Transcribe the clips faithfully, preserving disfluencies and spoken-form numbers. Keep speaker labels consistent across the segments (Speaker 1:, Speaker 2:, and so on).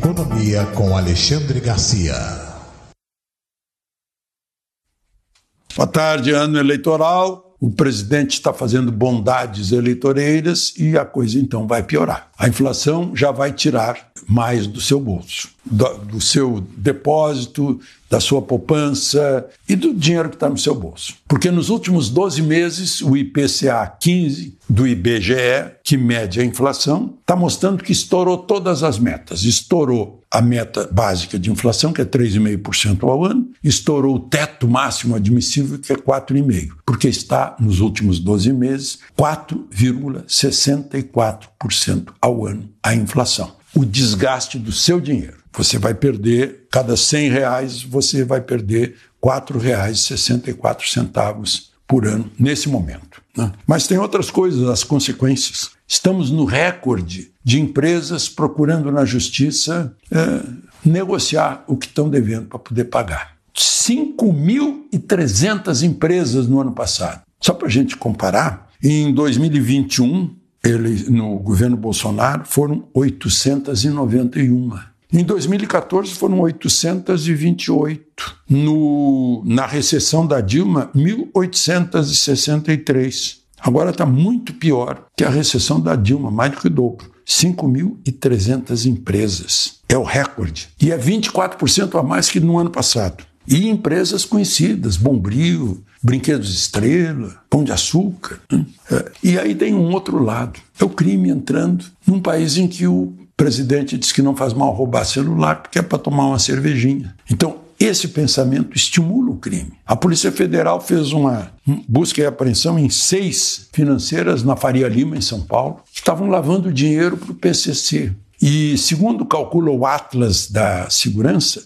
Speaker 1: Economia com Alexandre Garcia.
Speaker 2: Boa tarde, ano eleitoral. O presidente está fazendo bondades eleitoreiras e a coisa então vai piorar. A inflação já vai tirar mais do seu bolso, do, do seu depósito, da sua poupança e do dinheiro que está no seu bolso. Porque nos últimos doze meses, o I P C A quinze do I B G E, que mede a inflação, está mostrando que estourou todas as metas. Estourou a meta básica de inflação, que é três vírgula cinco por cento ao ano, estourou o teto máximo admissível, que é quatro vírgula cinco por cento, porque está, nos últimos doze meses, quatro vírgula sessenta e quatro por cento ao ano a inflação. O desgaste do seu dinheiro. Você vai perder, cada cem reais, você vai perder quatro reais e sessenta e quatro centavos por ano nesse momento, né? Mas tem outras coisas, as consequências. Estamos no recorde de empresas procurando na justiça é, negociar o que estão devendo para poder pagar. cinco mil e trezentas empresas no ano passado. Só para a gente comparar, em dois mil e vinte e um, ele, no governo Bolsonaro, foram oitocentas e noventa e uma. Em dois mil e catorze foram oitocentas e vinte e oito. No, na recessão da Dilma, mil oitocentas e sessenta e três. Agora está muito pior que a recessão da Dilma, mais do que o dobro. cinco mil e trezentas empresas. É o recorde. E é vinte e quatro por cento a mais que no ano passado. E empresas conhecidas, Bombril, Brinquedos Estrela, Pão de Açúcar. Né? É. E aí tem um outro lado. É o crime entrando num país em que o O presidente diz que não faz mal roubar celular porque é para tomar uma cervejinha. Então, esse pensamento estimula o crime. A Polícia Federal fez uma busca e apreensão em seis financeiras na Faria Lima, em São Paulo, que estavam lavando dinheiro para o P C C. E, segundo calcula o Atlas da Segurança,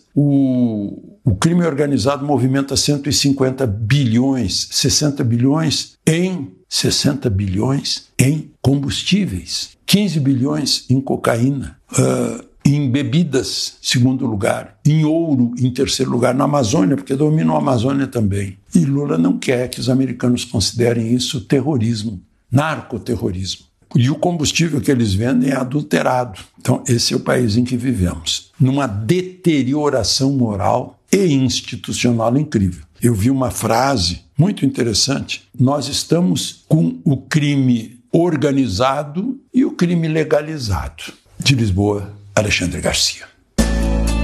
Speaker 2: o, o crime organizado movimenta cento e cinquenta bilhões, sessenta bilhões em sessenta bilhões em combustíveis, quinze bilhões em cocaína, uh, em bebidas, segundo lugar, em ouro, em terceiro lugar, na Amazônia, porque dominam a Amazônia também. E Lula não quer que os americanos considerem isso terrorismo, narcoterrorismo. E o combustível que eles vendem é adulterado. Então, esse é o país em que vivemos, numa deterioração moral e institucional incrível. Eu vi uma frase muito interessante. Nós estamos com o crime organizado e o crime legalizado. De Lisboa, Alexandre Garcia.